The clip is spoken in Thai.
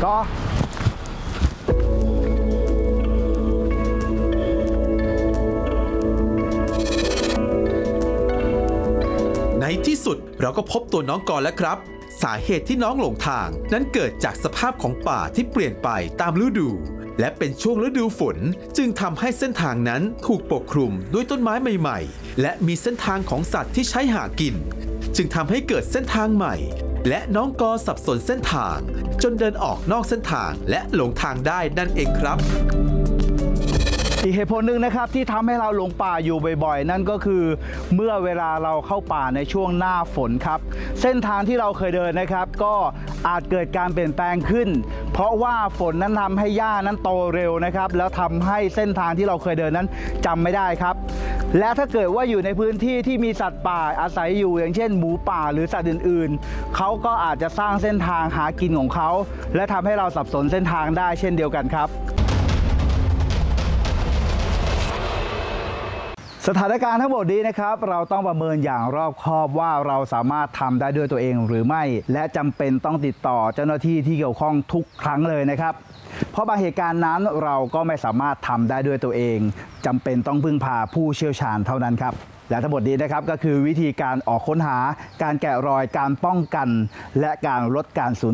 ต่อในที่สุดเราก็พบตัวน้องกรแล้วครับ สาเหตุที่น้องหลงทางนั้นเกิดจากสภาพของป่าที่เปลี่ยนไปตามฤดู และเป็นช่วงฤดูฝนจึงทำให้เส้นทางนั้นถูกปกคลุมด้วยต้นไม้ใหม่ๆและมีเส้นทางของสัตว์ที่ใช้หากินจึงทำให้เกิดเส้นทางใหม่และน้องกรสับสนเส้นทางจนเดินออกนอกเส้นทางและหลงทางได้นั่นเองครับอีกเหตุผลหนึ่งนะครับที่ทำให้เราหลงป่าอยู่บ่อยๆนั่นก็คือเมื่อเวลาเราเข้าป่าในช่วงหน้าฝนครับเส้นทางที่เราเคยเดินนะครับก็อาจเกิดการเปลี่ยนแปลงขึ้นเพราะว่าฝนนั้นทำให้หญ้านั้นโตเร็วนะครับแล้วทำให้เส้นทางที่เราเคยเดินนั้นจำไม่ได้ครับและถ้าเกิดว่าอยู่ในพื้นที่ที่มีสัตว์ป่าอาศัยอยู่อย่างเช่นหมูป่าหรือสัตว์อื่นๆเขาก็อาจจะสร้างเส้นทางหากินของเขาและทำให้เราสับสนเส้นทางได้เช่นเดียวกันครับสถานการณ์ทั้งหมดนี้นะครับเราต้องประเมินอย่างรอบคอบว่าเราสามารถทำได้ด้วยตัวเองหรือไม่และจำเป็นต้องติดต่อเจ้าหน้าที่ที่เกี่ยวข้องทุกครั้งเลยนะครับเพราะบางเหตุการณ์นั้นเราก็ไม่สามารถทำได้ด้วยตัวเองจำเป็นต้องพึ่งพาผู้เชี่ยวชาญเท่านั้นครับและทั้งหมดนี้นะครับก็คือวิธีการออกค้นหาการแกะรอยการป้องกันและการลดการสูญ